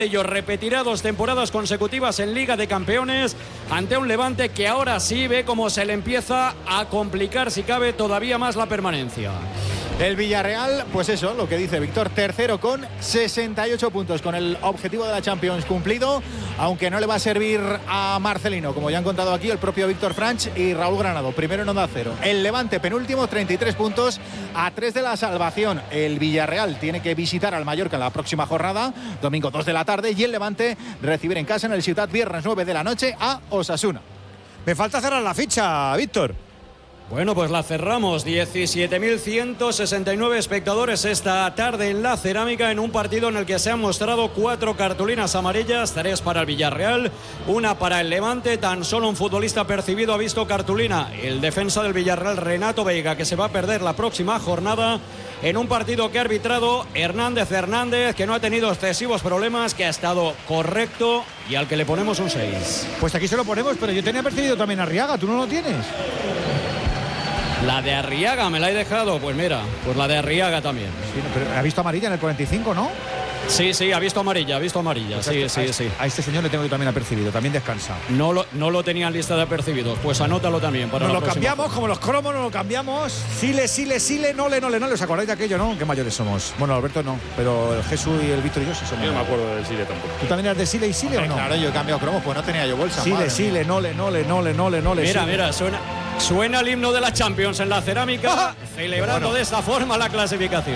Ellos repetirá 2 temporadas consecutivas en Liga de Campeones ante un Levante que ahora sí ve cómo se le empieza a complicar, si cabe, todavía más la permanencia. El Villarreal, pues eso, lo que dice Víctor, tercero con 68 puntos, con el objetivo de la Champions cumplido, aunque no le va a servir a Marcelino, como ya han contado aquí el propio Víctor Franch y Raúl Granado, primero en Onda Cero. El Levante, penúltimo, 33 puntos, a 3 de la salvación. El Villarreal tiene que visitar al Mallorca en la próxima jornada, domingo 2 de la tarde, y el Levante recibir en casa en el Ciutat viernes 9 de la noche a Osasuna. Me falta cerrar la ficha, Víctor. Bueno, pues la cerramos. 17.169 espectadores esta tarde en la Cerámica, en un partido en el que se han mostrado 4 cartulinas amarillas, 3 para el Villarreal, 1 para el Levante. Tan solo un futbolista percibido ha visto cartulina, el defensa del Villarreal, Renato Veiga, que se va a perder la próxima jornada en un partido que ha arbitrado Hernández, que no ha tenido excesivos problemas, que ha estado correcto y al que le ponemos un 6. Pues aquí se lo ponemos, pero yo tenía percibido también a Arriaga, ¿tú no lo tienes? La de Arriaga me la he dejado, pues mira, pues la de Arriaga también. Sí, pero ha visto amarilla en el 45, ¿no? Sí, ha visto amarilla, sí. A este señor le tengo yo también apercibido, también descansa. No lo tenía en lista de apercibidos, pues anótalo también para nos la lo próxima. Cambiamos, como los cromos nos lo cambiamos. Sile, nole. ¿Os acordáis de aquello, no? Qué mayores somos. Bueno, Alberto no, pero el Jesús y el Víctor y yo sí somos. Yo no me acuerdo del Sile tampoco. ¿Tú también eras de Sile y Sile o no? Claro, yo he cambiado cromos, pues no tenía yo bolsa. Sile, nole. Mira, suena el himno de la Champions en la Cerámica, celebrando de esta forma la clasificación.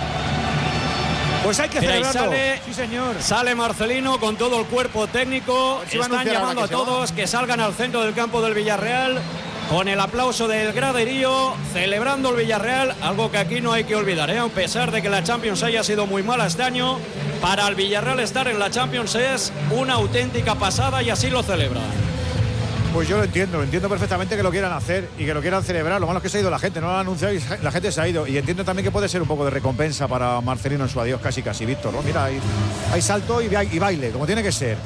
Pues hay que celebrarlo. Sí, señor. Sale Marcelino con todo el cuerpo técnico. Están llamando a todos que salgan al centro del campo del Villarreal con el aplauso del graderío, celebrando el Villarreal, algo que aquí no hay que olvidar, ¿eh? A pesar de que la Champions haya sido muy mala este año, para el Villarreal estar en la Champions es una auténtica pasada y así lo celebran. Pues yo lo entiendo perfectamente que lo quieran hacer y que lo quieran celebrar. Lo malo es que se ha ido la gente, no lo han anunciado y la gente se ha ido. Y entiendo también que puede ser un poco de recompensa para Marcelino en su adiós, casi, Víctor, ¿no? Mira, hay salto y baile, como tiene que ser.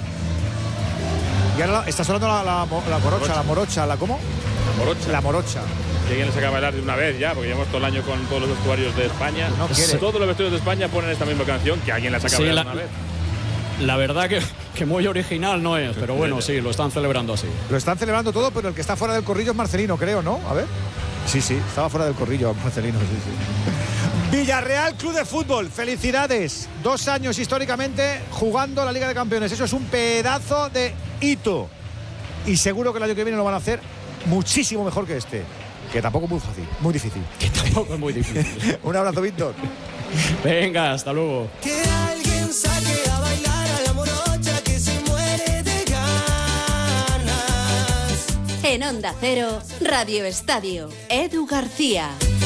Y ahora está sonando la morocha, ¿cómo? La morocha. Y alguien le saca a bailar de una vez ya, porque llevamos todo el año con todos los vestuarios de España. No quiere. Todos los vestuarios de España ponen esta misma canción, que alguien la saca a bailar de una vez. La verdad que muy original no es, pero bueno, sí, lo están celebrando así. Lo están celebrando todo, pero el que está fuera del corrillo es Marcelino, creo, ¿no? A ver. Sí, estaba fuera del corrillo Marcelino, sí. Villarreal Club de Fútbol, felicidades. 2 años históricamente jugando la Liga de Campeones. Eso es un pedazo de hito. Y seguro que el año que viene lo van a hacer muchísimo mejor que este. Que tampoco es muy fácil, muy difícil. Que tampoco es muy difícil. Un abrazo, Víctor. Venga, hasta luego. Que alguien saque a bailar a la morocha que se muere de ganas. En Onda Cero, Radio Estadio, Edu García.